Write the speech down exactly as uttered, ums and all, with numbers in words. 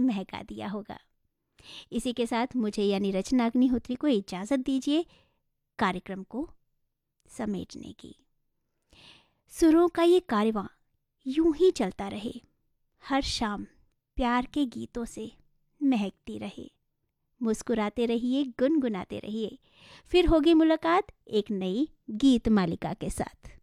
महका दिया होगा। इसी के साथ मुझे यानी रचना अग्निहोत्री को इजाज़त दीजिए कार्यक्रम को समेटने की। सुरों का ये कारवां यूं ही चलता रहे, हर शाम प्यार के गीतों से महकती रहे। मुस्कुराते रहिए, गुनगुनाते रहिए। फिर होगी मुलाकात एक नई गीत मालिका के साथ।